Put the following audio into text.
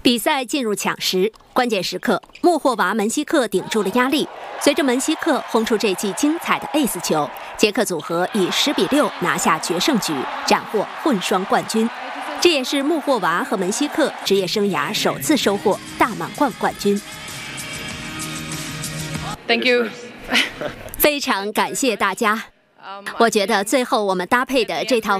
比赛进入抢十，关键时刻，穆霍娃门西克顶住了压力。随着门西克轰出这记精彩的 ace 球，捷克组合以10比6拿下决胜局，斩获混双冠军。这也是穆霍娃和门西克职业生涯首次收获大满贯冠军。 Thank you 非常感谢大家。我觉得最后我们搭配的这套